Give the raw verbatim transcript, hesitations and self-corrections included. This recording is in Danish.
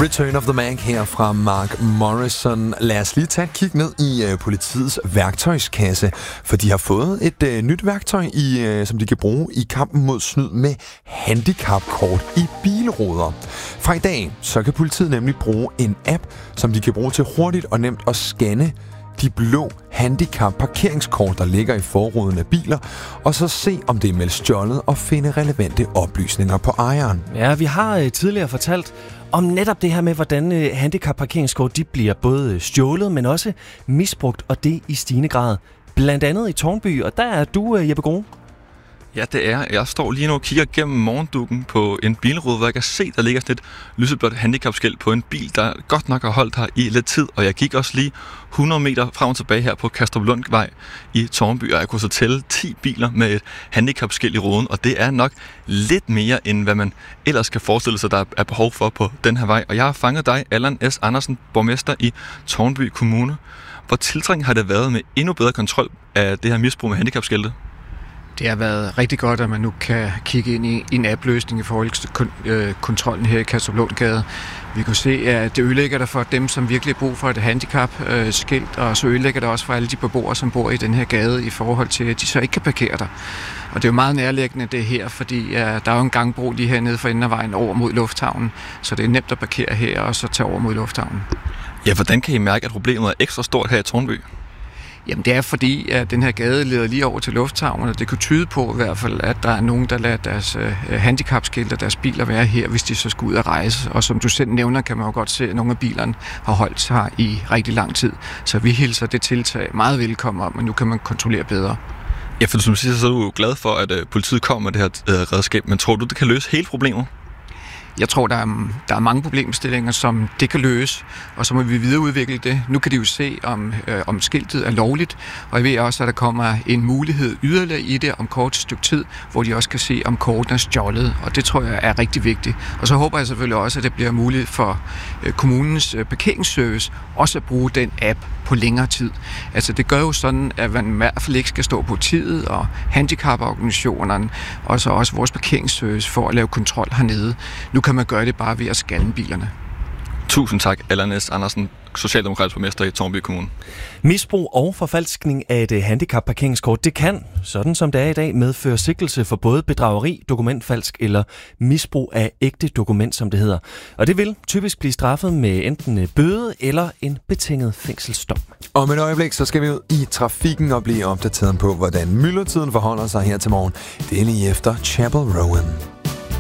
Return of the Mac her fra Mark Morrison. Lad os lige tage et kig ned i uh, politiets værktøjskasse, for de har fået et uh, nyt værktøj, i, uh, som de kan bruge i kampen mod snyd med handicapkort i bilruder. Fra i dag så kan politiet nemlig bruge en app, som de kan bruge til hurtigt og nemt at scanne de blå handicap-parkeringskort, der ligger i forruden af biler, og så se, om det er meldt stjålet, og finde relevante oplysninger på ejeren. Ja, vi har øh, tidligere fortalt om netop det her med, hvordan øh, handicap-parkeringskort de bliver både stjålet, men også misbrugt, og det i stigende grad. Blandt andet i Tårnby, og der er du, øh, Jeppe Grue. Ja, det er. Jeg står lige nu og kigger gennem morgendukken på en bilrude, hvor jeg kan se, der ligger sådan et lyseblåt handicapskilt på en bil, der godt nok har holdt her i lidt tid. Og jeg gik også lige hundrede meter frem og tilbage her på Kastrup Lundvej i Tårnby, og jeg kunne så tælle ti biler med et handicapskilt i ruden, og det er nok lidt mere, end hvad man ellers kan forestille sig, der er behov for på den her vej. Og jeg har fanget dig, Allan S. Andersen, borgmester i Tårnby Kommune. Hvor tiltrængt har det været med endnu bedre kontrol af det her misbrug med handicapskilte? Det har været rigtig godt, at man nu kan kigge ind i en app-løsning i forhold til kontrollen her i Kastrup Lundgade. Vi kunne se, at det ødelægger det for dem, som virkelig har brug for et handicap-skilt, og så ødelægger det også for alle de beboere, som bor i den her gade, i forhold til, at de så ikke kan parkere der. Og det er jo meget nærliggende det her, fordi ja, der er jo en gangbro lige hernede for enden af vejen over mod lufthavnen, så det er nemt at parkere her og så tage over mod lufthavnen. Ja, hvordan kan I mærke, at problemet er ekstra stort her i Tårnby? Jamen det er fordi, at den her gade leder lige over til lufthavnen, og det kunne tyde på i hvert fald, at der er nogen, der lader deres øh, handicapskilte og deres biler være her, hvis de så skal ud at rejse. Og som du selv nævner, kan man jo godt se, at nogle af bilerne har holdt her i rigtig lang tid. Så vi hilser det tiltag meget velkommen om, men nu kan man kontrollere bedre. Ja, for som du siger, så er du glad for, at øh, politiet kommer med det her øh, redskab, men tror du, det kan løse hele problemet? Jeg tror, der er, der er mange problemstillinger, som det kan løse, og så må vi videreudvikle det. Nu kan de jo se, om, øh, om skiltet er lovligt, og jeg ved også, at der kommer en mulighed yderligere i det om kort stykke tid, hvor de også kan se, om korten er stjålet, og det tror jeg er rigtig vigtigt. Og så håber jeg selvfølgelig også, at det bliver muligt for øh, kommunens øh, parkeringsservice også at bruge den app på længere tid. Altså det gør jo sådan, at man i hvert fald ikke skal stå på politiet og handicaporganisationerne, og så også vores parkeringsservice for at lave kontrol hernede. Nu kan man gøre det bare ved at scanne bilerne. Tusind tak, Allan S. Andersen, socialdemokratisk borgmester i Tårnby Kommune. Misbrug og forfalskning af et handicapparkeringskort, det kan, sådan som det er i dag, medføre sigtelse for både bedrageri, dokumentfalsk eller misbrug af ægte dokument, som det hedder. Og det vil typisk blive straffet med enten bøde eller en betinget fængselsdom. Om et øjeblik, så skal vi ud i trafikken og blive opdateret på, hvordan myldretiden forholder sig her til morgen. Det er lige efter Chapel Rowan.